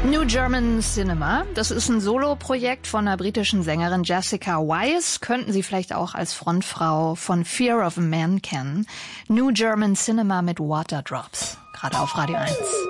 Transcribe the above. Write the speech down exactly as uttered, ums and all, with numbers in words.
New German Cinema, das ist ein Soloprojekt von der britischen Sängerin Jessica Wise. Könnten Sie vielleicht auch als Frontfrau von Fear of Man kennen. New German Cinema mit Waterdrops, gerade auf Radio eins.